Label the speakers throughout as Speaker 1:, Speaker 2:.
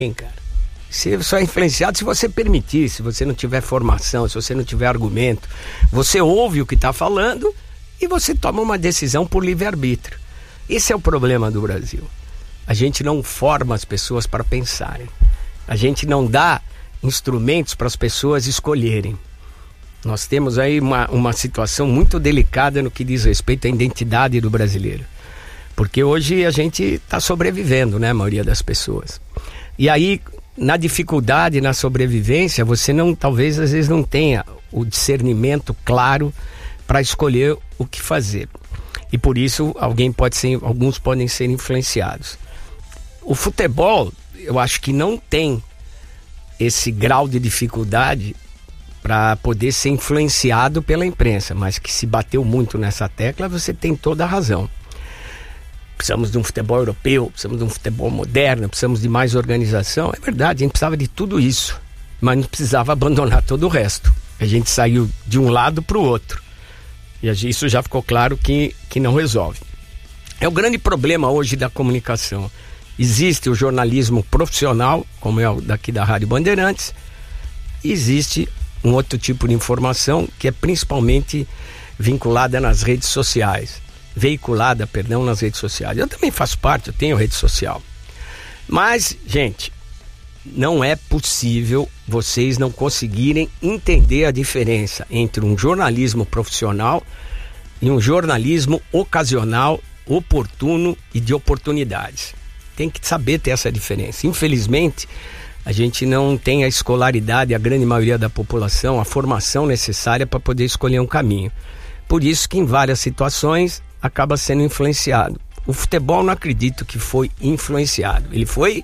Speaker 1: cara. Você só é influenciado se você permitir, se você não tiver formação, se você não tiver argumento. Você ouve o que está falando e você toma uma decisão por livre-arbítrio. Esse é o problema do Brasil. A gente não forma as pessoas para pensarem. A gente não dá instrumentos para as pessoas escolherem. Nós temos aí uma situação muito delicada no que diz respeito à identidade do brasileiro. Porque hoje a gente está sobrevivendo, né, a maioria das pessoas. E aí, na dificuldade, na sobrevivência, você talvez às vezes não tenha o discernimento claro para escolher o que fazer. E por isso alguns podem ser influenciados. O futebol, eu acho que não tem esse grau de dificuldade para poder ser influenciado pela imprensa, mas que se bateu muito nessa tecla, você tem toda a razão. Precisamos de um futebol europeu, precisamos de um futebol moderno, precisamos de mais organização. É verdade, a gente precisava de tudo isso, mas não precisava abandonar todo o resto. A gente saiu de um lado para o outro. E isso já ficou claro que não resolve. É o grande problema hoje da comunicação. Existe o jornalismo profissional, como é o daqui da Rádio Bandeirantes, e existe um outro tipo de informação que é principalmente vinculada nas redes sociais. Veiculada, nas redes sociais. Eu também faço parte, eu tenho rede social. Mas, gente, não é possível vocês não conseguirem entender a diferença entre um jornalismo profissional e um jornalismo ocasional, oportuno e de oportunidades. Tem que saber ter essa diferença. Infelizmente, a gente não tem a escolaridade, a grande maioria da população, a formação necessária para poder escolher um caminho. Por isso que em várias situações acaba sendo influenciado. O futebol não acredito que foi influenciado. Ele foi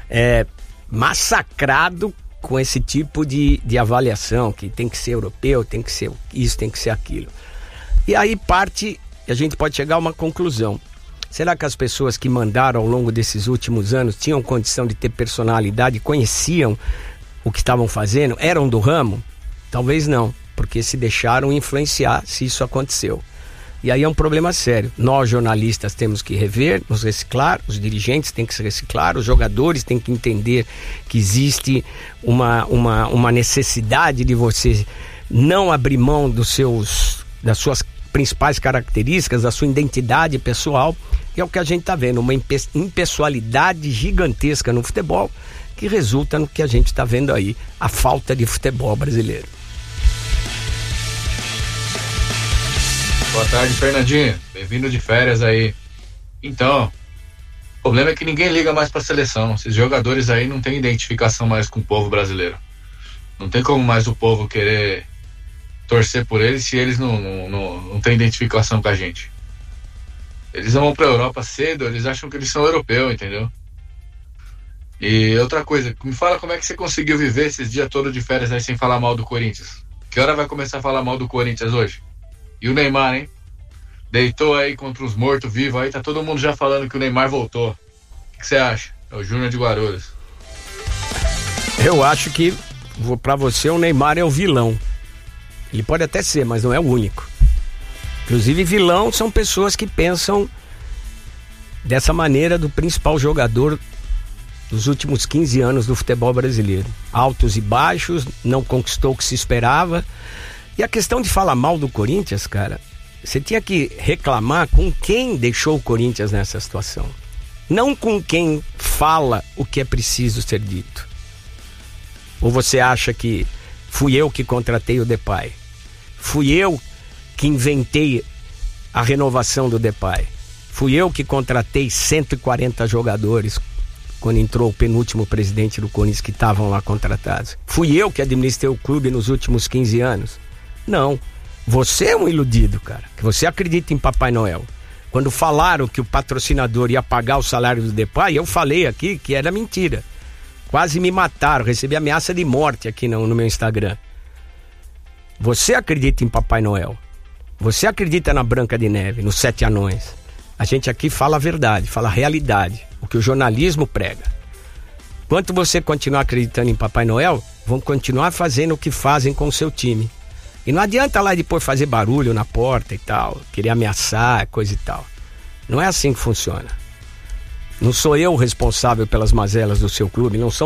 Speaker 1: massacrado com esse tipo de avaliação, que tem que ser europeu, tem que ser isso, tem que ser aquilo. E aí a gente pode chegar a uma conclusão. Será que as pessoas que mandaram ao longo desses últimos anos tinham condição de ter personalidade, conheciam o que estavam fazendo, eram do ramo? Talvez não, porque se deixaram influenciar se isso aconteceu. E aí é um problema sério. Nós, jornalistas, temos que rever, nos reciclar, os dirigentes têm que se reciclar, os jogadores têm que entender que existe uma necessidade de você não abrir mão das suas principais características, da sua identidade pessoal. E é o que a gente está vendo, uma impessoalidade gigantesca no futebol, que resulta no que a gente está vendo aí, a falta de futebol brasileiro.
Speaker 2: Boa tarde, Fernandinho. Bem-vindo de férias aí. Então, o problema é que ninguém liga mais pra seleção. Esses jogadores aí não têm identificação mais com o povo brasileiro. Não tem como mais o povo querer torcer por eles se eles não têm identificação com a gente. Eles vão pra Europa cedo, eles acham que eles são europeus, entendeu? E outra coisa, me fala como é que você conseguiu viver esses dias todos de férias aí sem falar mal do Corinthians. Que hora vai começar a falar mal do Corinthians hoje? E o Neymar, hein? Deitou aí contra os mortos-vivos aí, tá todo mundo já falando que o Neymar voltou. O que você acha? É o Júnior de Guarulhos.
Speaker 1: Eu acho que, pra você, o Neymar é o vilão. Ele pode até ser, mas não é o único. Inclusive, vilão são pessoas que pensam dessa maneira do principal jogador dos últimos 15 anos do futebol brasileiro. Altos e baixos, não conquistou o que se esperava. E a questão de falar mal do Corinthians, cara, você tinha que reclamar com quem deixou o Corinthians nessa situação. Não com quem fala o que é preciso ser dito. Ou você acha que fui eu que contratei o Depay? Fui eu que inventei a renovação do Depay? Fui eu que contratei 140 jogadores quando entrou o penúltimo presidente do Corinthians que estavam lá contratados? Fui eu que administrei o clube nos últimos 15 anos? Não, você é um iludido, cara, que você acredita em Papai Noel. Quando falaram que o patrocinador ia pagar o salário do Depay, eu falei aqui que era mentira. Quase me mataram, recebi ameaça de morte aqui no meu Instagram. Você acredita em Papai Noel. Você acredita na Branca de Neve, nos 7 anões. A gente aqui fala a verdade, fala a realidade, o que o jornalismo prega. Enquanto você continuar acreditando em Papai Noel, vão continuar fazendo o que fazem com o seu time. E não adianta lá depois fazer barulho na porta e tal, querer ameaçar, coisa e tal. Não é assim que funciona. Não sou eu o responsável pelas mazelas do seu clube, não são